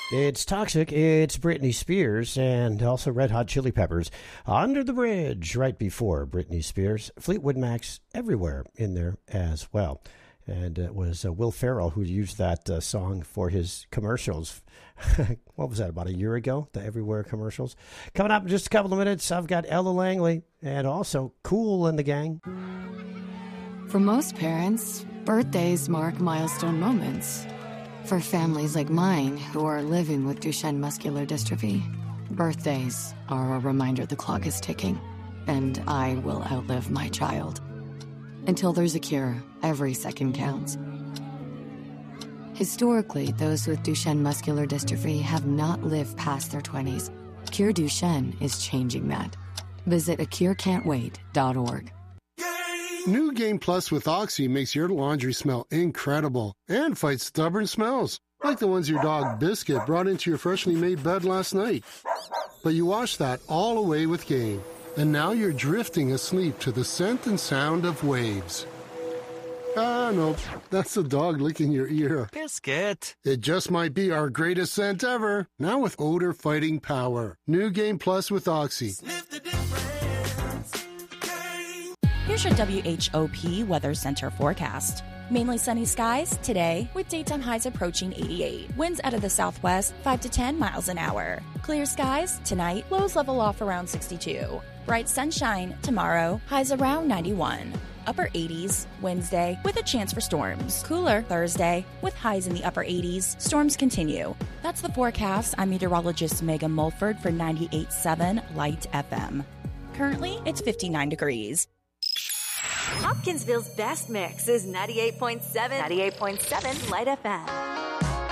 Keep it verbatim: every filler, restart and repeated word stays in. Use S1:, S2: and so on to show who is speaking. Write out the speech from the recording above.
S1: It's Toxic, it's Britney Spears, and also Red Hot Chili Peppers. Under the Bridge, right before Britney Spears. Fleetwood Mac's everywhere in there as well. And it was uh, Will Ferrell who used that uh, song for his commercials. What was that, about a year ago? The Everywhere commercials. Coming up in just a couple of minutes, I've got Ella Langley and also Kool and the Gang.
S2: For most parents, birthdays mark milestone moments. For families like mine who are living with Duchenne muscular dystrophy, birthdays are a reminder the clock is ticking, and I will outlive my child. Until there's a cure, every second counts. Historically, those with Duchenne muscular dystrophy have not lived past their twenties. Cure Duchenne is changing that. Visit a cure can't wait dot org.
S3: New Game Plus with Oxy makes your laundry smell incredible and fights stubborn smells, like the ones your dog Biscuit brought into your freshly made bed last night. But you wash that all away with Game, and now you're drifting asleep to the scent and sound of waves. Ah, no, that's the dog licking your ear.
S4: Biscuit.
S3: It just might be our greatest scent ever, now with odor-fighting power. New Game Plus with Oxy.
S5: Sniff the difference.
S6: Here's your W H O P Weather Center forecast. Mainly sunny skies today with daytime highs approaching eighty-eight. Winds out of the southwest, five to ten miles an hour. Clear skies tonight, lows level off around sixty-two. Bright sunshine tomorrow, highs around ninety-one. Upper eighties Wednesday with a chance for storms. Cooler Thursday with highs in the upper eighties. Storms continue. That's the forecast. I'm meteorologist Megan Mulford for ninety-eight point seven Light F M. Currently, it's fifty-nine degrees.
S7: Hopkinsville's best mix is ninety-eight point seven, ninety-eight point seven Light F M.